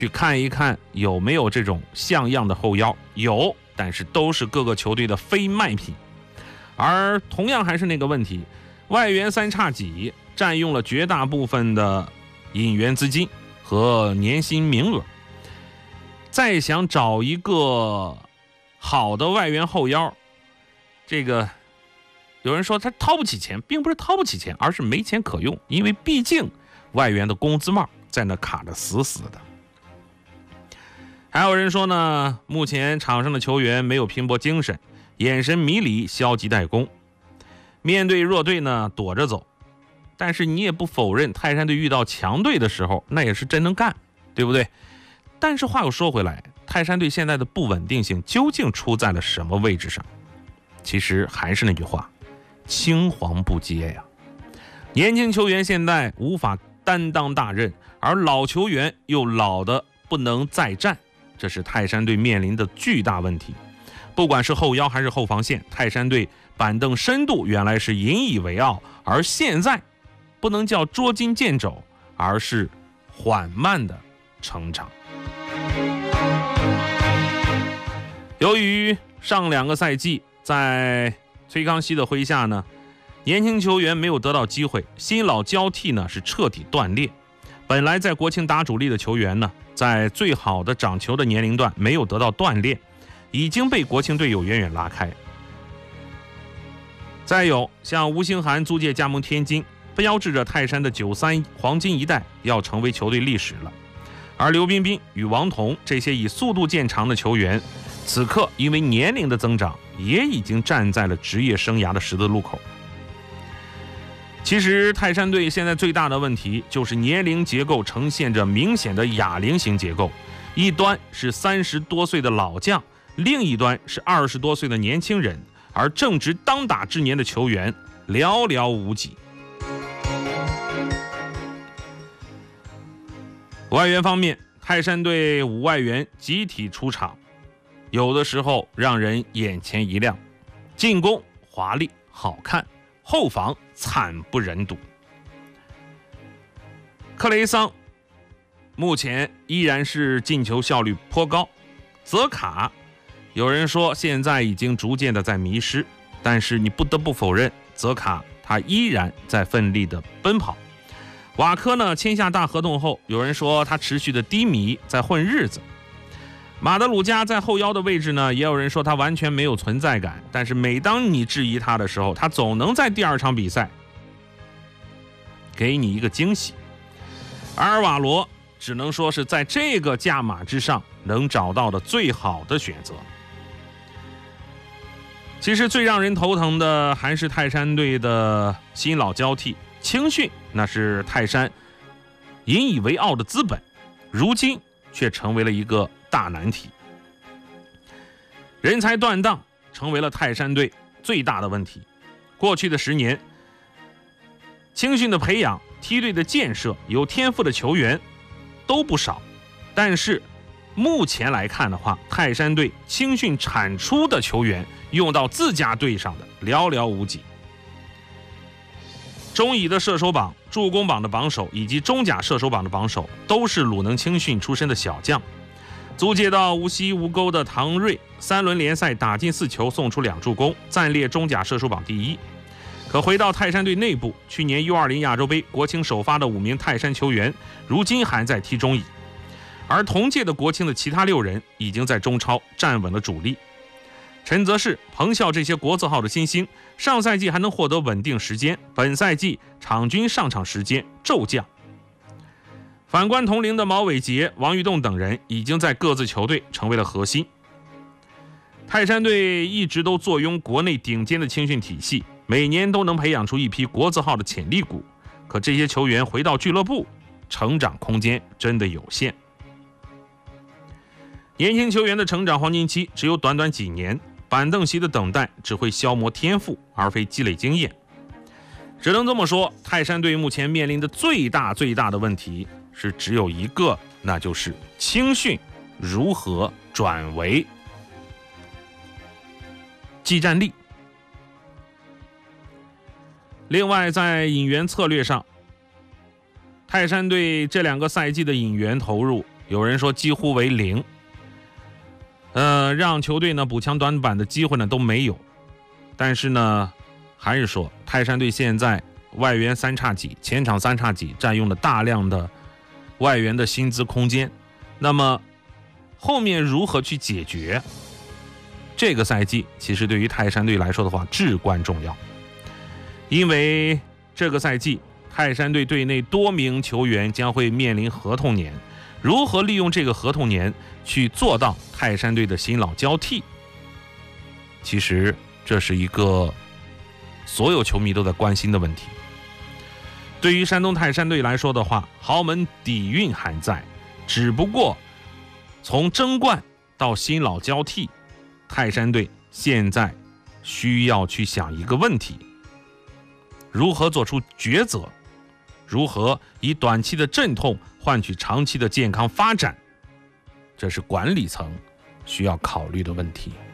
去看一看有没有这种像样的后腰，有，但是都是各个球队的非卖品。而同样还是那个问题，外援三叉戟占用了绝大部分的引援资金和年薪名额，再想找一个好的外援后腰，这个有人说他掏不起钱，并不是掏不起钱，而是没钱可用，因为毕竟外援的工资帽在那卡得死死的。还有人说呢，目前场上的球员没有拼搏精神，眼神迷离，消极怠工，面对弱队呢躲着走。但是你也不否认，泰山队遇到强队的时候那也是真能干，对不对？但是话又说回来，泰山队现在的不稳定性究竟出在了什么位置上？其实还是那句话，青黄不接呀。年轻球员现在无法担当大任，而老球员又老得不能再战，这是泰山队面临的巨大问题。不管是后腰还是后防线，泰山队板凳深度原来是引以为傲，而现在不能叫捉襟见肘，而是缓慢的成长。由于上2个赛季在崔康熙的麾下呢，年轻球员没有得到机会，新老交替呢是彻底断裂。本来在国青打主力的球员呢，在最好的长球的年龄段没有得到锻炼，已经被国青队友远远拉开。再有像吴兴涵租借加盟天津，标志着泰山的93黄金一代要成为球队历史了。而刘彬彬与王彤这些以速度见长的球员，此刻因为年龄的增长，也已经站在了职业生涯的十字路口。其实泰山队现在最大的问题就是年龄结构呈现着明显的哑铃型结构，一端是30多岁的老将，另一端是20多岁的年轻人，而正值当打之年的球员寥寥无几。外援方面，泰山队5外援集体出场，有的时候让人眼前一亮，进攻华丽好看，后防惨不忍睹。克雷桑目前依然是进球效率颇高，泽卡有人说现在已经逐渐的在迷失，但是你不得不否认，泽卡他依然在奋力的奔跑。瓦科呢签下大合同后，有人说他持续的低迷，在混日子。马德鲁加在后腰的位置呢，也有人说他完全没有存在感，但是每当你质疑他的时候，他总能在第2场比赛给你一个惊喜。阿尔瓦罗只能说是在这个价码之上能找到的最好的选择。其实最让人头疼的还是泰山队的新老交替，青训那是泰山引以为傲的资本，如今却成为了一个大难题。人才断档成为了泰山队最大的问题。过去的10年，青训的培养、梯队的建设、有天赋的球员都不少，但是目前来看的话，泰山队青训产出的球员用到自家队上的寥寥无几。中乙的射手榜、助攻榜的榜首以及中甲射手榜的榜首都是鲁能青训出身的小将。租借到无锡吴沟的唐睿，3轮联赛打进4球，送出2助攻，暂列中甲射手榜第1。可回到泰山队内部，去年U20亚洲杯国青首发的5名泰山球员，如今还在踢中乙，而同届的国青的其他6人已经在中超站稳了主力。陈泽世、彭笑这些国字号的新星，上赛季还能获得稳定时间，本赛季场均上场时间骤降。反观同龄的毛伟杰、王玉栋等人已经在各自球队成为了核心。泰山队一直都坐拥国内顶尖的青训体系，每年都能培养出一批国字号的潜力股，可这些球员回到俱乐部，成长空间真的有限。年轻球员的成长黄金期只有短短几年，板凳席的等待只会消磨天赋，而非积累经验。只能这么说，泰山队目前面临的最大的问题是只有一个，那就是青训如何转为技战力。另外，在引援策略上，泰山队这2个赛季的引援投入有人说几乎为零。让球队呢补强短板的机会呢都没有。但是呢，还是说泰山队现在外援三叉戟，前场三叉戟占用了大量的外援的薪资空间。那么后面如何去解决？这个赛季其实对于泰山队来说的话至关重要，因为这个赛季泰山队队内多名球员将会面临合同年，如何利用这个合同年去做到泰山队的新老交替，其实这是一个所有球迷都在关心的问题。对于山东泰山队来说的话，豪门底蕴还在，只不过从争冠到新老交替，泰山队现在需要去想一个问题：如何做出抉择，如何以短期的阵痛换取长期的健康发展，这是管理层需要考虑的问题。